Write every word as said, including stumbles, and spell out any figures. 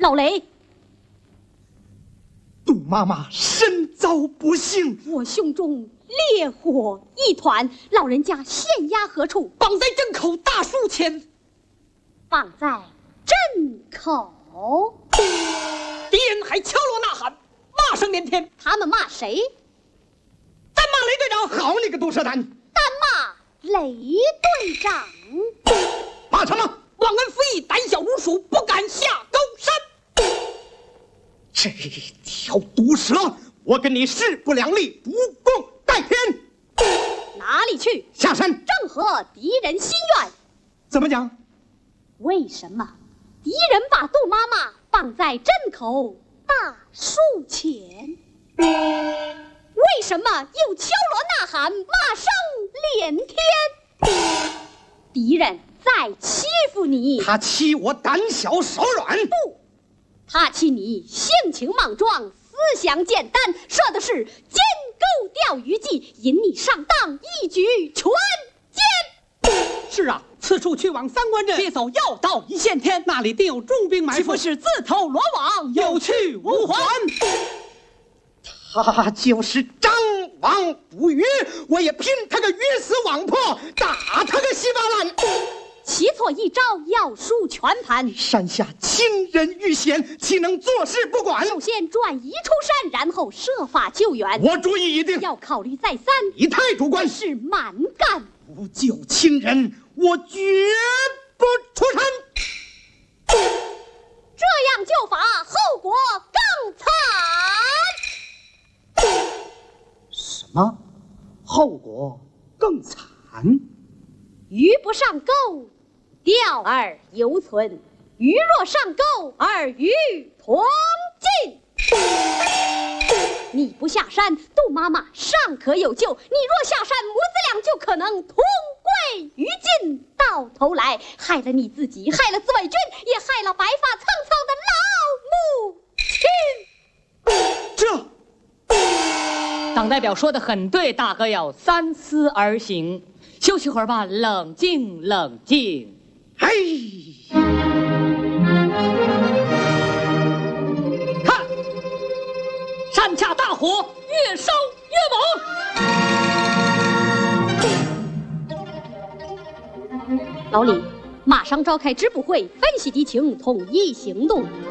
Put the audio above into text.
老雷， 杜妈妈身遭不幸， 我胸中烈火一团，老人家现押何处？ 绑在镇口大树前。 绑在镇口。 敌人还敲锣呐喊，骂声连天。 他们骂谁？ 单骂雷队长。 好你个毒蛇胆！ 单骂雷队长。 骂什么？ 忘恩负义，胆小如鼠，不敢下高山。 这条毒蛇，我跟你势不两立，不共戴天。 哪里去？ 下山， 正合敌人心愿。 怎么讲？ 为什么敌人把杜妈妈绑在镇口大树前？为什么又敲锣呐喊，骂声连天？敌人在欺负你。 他欺我胆小手软。 不，他欺你性情莽撞，思想简单，设的是监构钓鱼计，引你上当，一举全歼。 是啊，此处去往三关镇，别走要到一线天，那里定有重兵埋伏，岂不是自投罗网，有去无还？ 他就是张王捕鱼，我也拼他个鱼死网破，打他个稀巴烂。 棋错一招，要输全盘。 山下亲人遇险，岂能坐视不管？ 首先转移出山，然后设法救援。 我主意已定， 要考虑再三。 你太主观， 是蛮干。 不救亲人，我绝不出山。 这样救法，后果更惨。 什么？后果更惨？ 鱼不上钩，钓饵犹存；鱼若上钩，二鱼同进。你不下山，杜妈妈尚可有救；你若下山，母子俩就可能同归于尽。到头来，害了你自己，害了自卫军，也害了白发苍苍的老母亲。 这，党代表说的很对，大哥要三思而行。休息会儿吧，冷静冷静。 哎， 看，山下大火，越烧越猛。 老李，马上召开支部会，分析敌情，统一行动。